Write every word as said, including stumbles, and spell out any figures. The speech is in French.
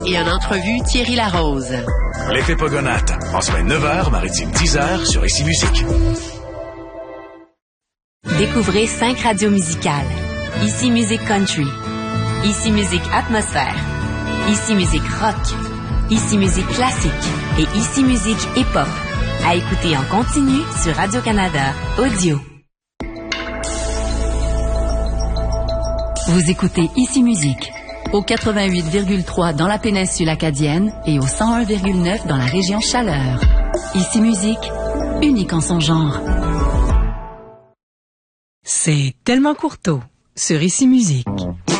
Et en entrevue, Thierry Larose. L'effet Pogonate, en semaine neuf heures, maritime dix heures sur Ici Musique. Découvrez cinq radios musicales. Ici Musique Country. Ici Musique Atmosphère. Ici Musique Rock. Ici Musique Classique. Et Ici Musique Hip-Hop. À écouter en continu sur Radio-Canada Audio. Vous écoutez Ici Musique, au quatre-vingt-huit virgule trois dans la péninsule acadienne et au cent un virgule neuf dans la région Chaleur. Ici Musique, unique en son genre. C'est tellement courteau sur Ici Musique.